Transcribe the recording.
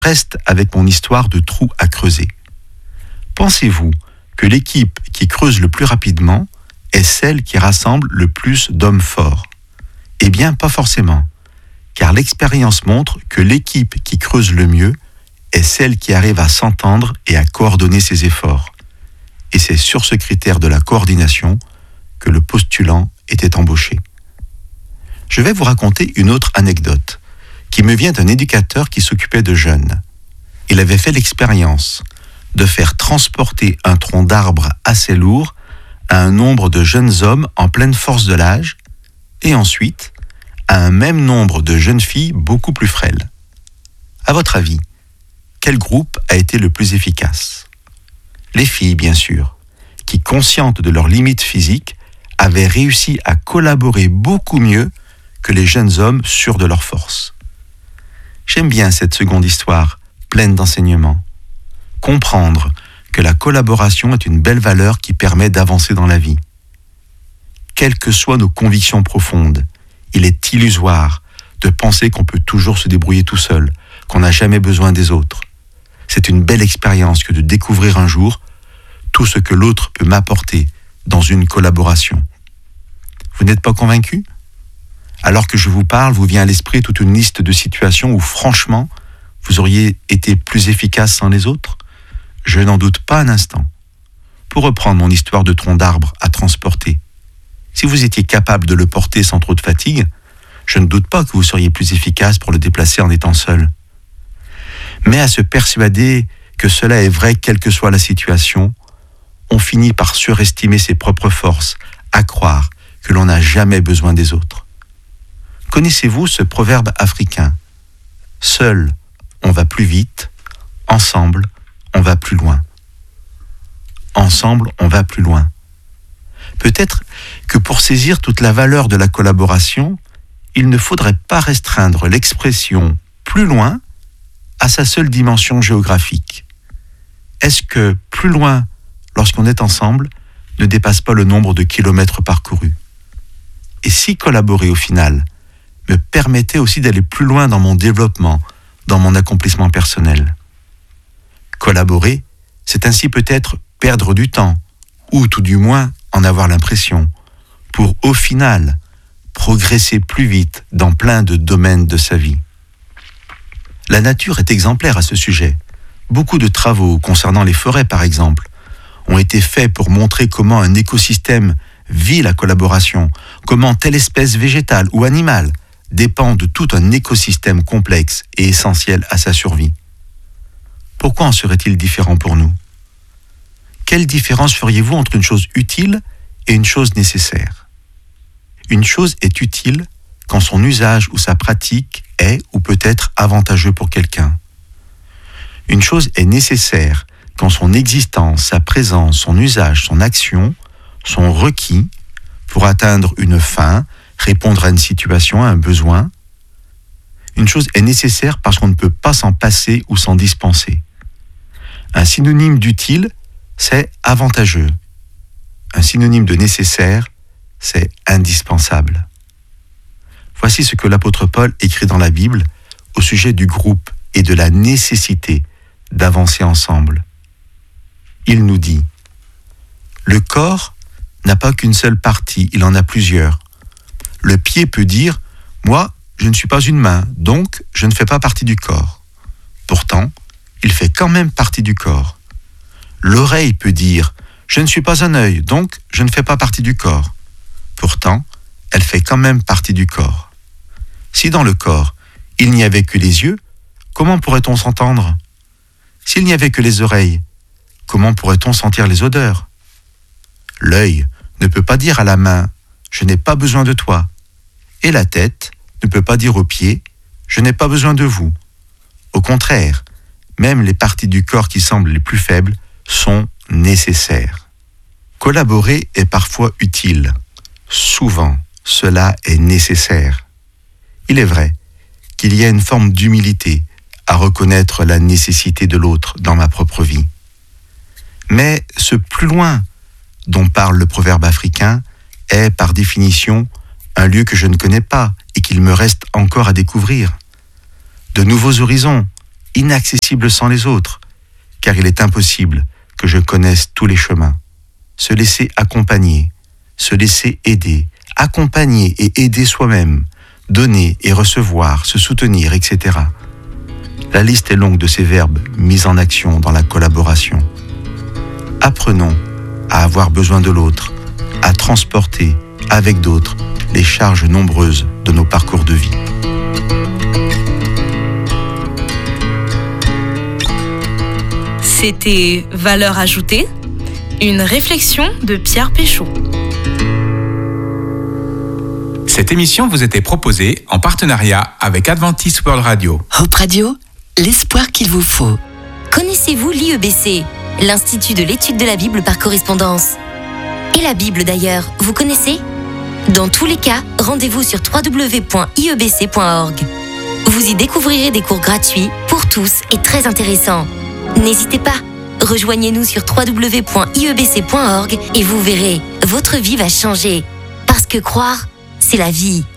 reste avec mon histoire de trou à creuser. Pensez-vous que l'équipe qui creuse le plus rapidement est celle qui rassemble le plus d'hommes forts? Eh bien, pas forcément, car l'expérience montre que l'équipe qui creuse le mieux est celle qui arrive à s'entendre et à coordonner ses efforts. Et c'est sur ce critère de la coordination que le postulant était embauché. Je vais vous raconter une autre anecdote qui me vient d'un éducateur qui s'occupait de jeunes. Il avait fait l'expérience de faire transporter un tronc d'arbre assez lourd à un nombre de jeunes hommes en pleine force de l'âge et ensuite à un même nombre de jeunes filles beaucoup plus frêles. À votre avis, quel groupe a été le plus efficace? Les filles, bien sûr, qui, conscientes de leurs limites physiques, avaient réussi à collaborer beaucoup mieux que les jeunes hommes sûrs de leur force. J'aime bien cette seconde histoire, pleine d'enseignements. Comprendre que la collaboration est une belle valeur qui permet d'avancer dans la vie. Quelles que soient nos convictions profondes, il est illusoire de penser qu'on peut toujours se débrouiller tout seul, qu'on n'a jamais besoin des autres. C'est une belle expérience que de découvrir un jour tout ce que l'autre peut m'apporter dans une collaboration. Vous n'êtes pas convaincu? Alors que je vous parle, vous vient à l'esprit toute une liste de situations où, franchement, vous auriez été plus efficace sans les autres? Je n'en doute pas un instant. Pour reprendre mon histoire de tronc d'arbre à transporter, si vous étiez capable de le porter sans trop de fatigue, je ne doute pas que vous seriez plus efficace pour le déplacer en étant seul. Mais à se persuader que cela est vrai quelle que soit la situation, on finit par surestimer ses propres forces, à croire que l'on n'a jamais besoin des autres. Connaissez-vous ce proverbe africain? Seul, on va plus vite, ensemble, on va plus loin. Ensemble, on va plus loin. Peut-être que pour saisir toute la valeur de la collaboration, il ne faudrait pas restreindre l'expression « plus loin » à sa seule dimension géographique. Est-ce que « plus loin » lorsqu'on est ensemble ne dépasse pas le nombre de kilomètres parcourus? Et si collaborer au final me permettait aussi d'aller plus loin dans mon développement, dans mon accomplissement personnel? Collaborer, c'est ainsi peut-être perdre du temps, ou tout du moins en avoir l'impression, pour au final progresser plus vite dans plein de domaines de sa vie. La nature est exemplaire à ce sujet. Beaucoup de travaux concernant les forêts, par exemple, ont été faits pour montrer comment un écosystème vit la collaboration, comment telle espèce végétale ou animale dépend de tout un écosystème complexe et essentiel à sa survie. Pourquoi en serait-il différent pour nous? Quelle différence feriez-vous entre une chose utile et une chose nécessaire? Une chose est utile quand son usage ou sa pratique est ou peut être avantageux pour quelqu'un. Une chose est nécessaire quand son existence, sa présence, son usage, son action sont requis pour atteindre une fin, répondre à une situation, à un besoin. Une chose est nécessaire parce qu'on ne peut pas s'en passer ou s'en dispenser. Un synonyme d'utile, c'est avantageux. Un synonyme de nécessaire, c'est indispensable. Voici ce que l'apôtre Paul écrit dans la Bible au sujet du groupe et de la nécessité d'avancer ensemble. Il nous dit: le corps n'a pas qu'une seule partie, il en a plusieurs. Le pied peut dire: moi, je ne suis pas une main, donc je ne fais pas partie du corps. Pourtant, il fait quand même partie du corps. L'oreille peut dire: je ne suis pas un œil, donc je ne fais pas partie du corps. Pourtant, elle fait quand même partie du corps. Si dans le corps, il n'y avait que les yeux, comment pourrait-on s'entendre? S'il n'y avait que les oreilles, comment pourrait-on sentir les odeurs? L'œil ne peut pas dire à la main: je n'ai pas besoin de toi. Et la tête ne peut pas dire aux pieds: je n'ai pas besoin de vous. Au contraire, même les parties du corps qui semblent les plus faibles sont nécessaires. Collaborer est parfois utile. Souvent, cela est nécessaire. Il est vrai qu'il y a une forme d'humilité à reconnaître la nécessité de l'autre dans ma propre vie. Mais ce plus loin dont parle le proverbe africain est, par définition, un lieu que je ne connais pas et qu'il me reste encore à découvrir. De nouveaux horizons inaccessible sans les autres, car il est impossible que je connaisse tous les chemins. Se laisser accompagner, se laisser aider, accompagner et aider soi-même, donner et recevoir, se soutenir, etc. La liste est longue de ces verbes mis en action dans la collaboration. Apprenons à avoir besoin de l'autre, à transporter avec d'autres les charges nombreuses de nos parcours de vie. C'était Valeur ajoutée, une réflexion de Pierre Péchaud. Cette émission vous était proposée en partenariat avec Adventist World Radio. Hope Radio, l'espoir qu'il vous faut. Connaissez-vous l'IEBC, l'Institut de l'étude de la Bible par correspondance? Et la Bible d'ailleurs, vous connaissez? Dans tous les cas, rendez-vous sur www.iebc.org. Vous y découvrirez des cours gratuits pour tous et très intéressants. N'hésitez pas, rejoignez-nous sur www.iebc.org et vous verrez, votre vie va changer. Parce que croire, c'est la vie.